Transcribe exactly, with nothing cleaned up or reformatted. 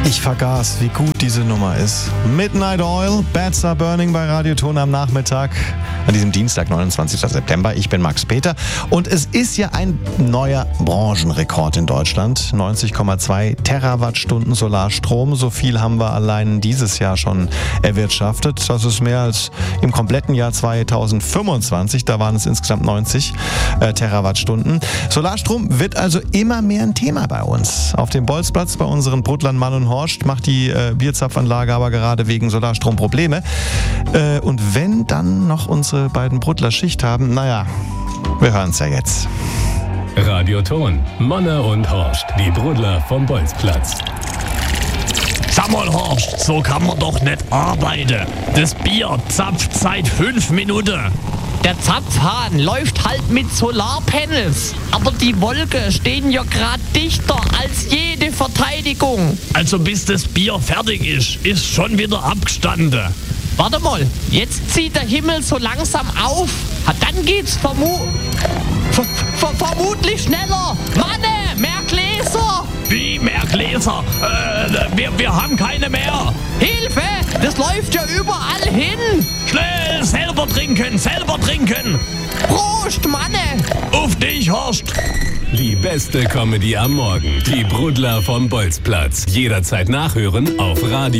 Ich vergaß, wie gut diese Nummer ist. Midnight Oil, Bats Are Burning bei Radioton am Nachmittag. An diesem Dienstag, neunundzwanzigsten September. Ich bin Max Peter. Und es ist ja ein neuer Branchenrekord in Deutschland. neunzig Komma zwei Terawattstunden Solarstrom. So viel haben wir allein dieses Jahr schon erwirtschaftet. Das ist mehr als im kompletten Jahr zweitausendfünfundzwanzig. Da waren es insgesamt neunzig äh, Terawattstunden. Solarstrom wird also immer mehr ein Thema bei uns. Auf dem Bolzplatz bei unseren Bruttlern Mann und Horst macht die äh, Bierzapfanlage aber gerade wegen Solarstrom Probleme. Äh, und wenn dann noch unsere beiden Bruttler Schicht haben, naja, wir hören es ja jetzt. Radioton, Manne und Horst, die Bruttler vom Bolzplatz. Sag mal, Horst, so kann man doch nicht arbeiten. Das Bier zapft seit fünf Minuten. Der Zapfhahn läuft halt mit Solarpanels. Aber die Wolken stehen ja gerade dichter als jede Verteidigung. Also bis das Bier fertig ist, ist schon wieder abgestanden. Warte mal, jetzt zieht der Himmel so langsam auf. Dann geht's vermu ver ver vermutlich schneller. Manne, mehr Gläser. Wie mehr Gläser? Äh, wir, wir haben keine mehr. Hilfe, das läuft ja überall hin. Schnell, selber trinken, selber trinken. Prost, Manne. Auf dich, Horst. Die beste Comedy am Morgen. Die Bruttler vom Bolzplatz. Jederzeit nachhören auf Radio.